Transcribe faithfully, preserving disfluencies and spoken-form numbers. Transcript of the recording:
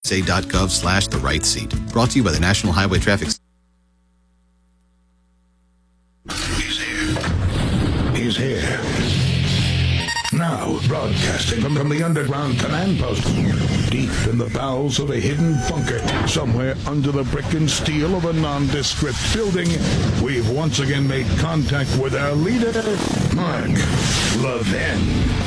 gov slash the right seat. Brought to you by the National Highway Traffic. He's here. He's here. Now, broadcasting from, from the underground command post, deep in the bowels of a hidden bunker, somewhere under the brick and steel of a nondescript building, we've once again made contact with our leader, Mark Levin.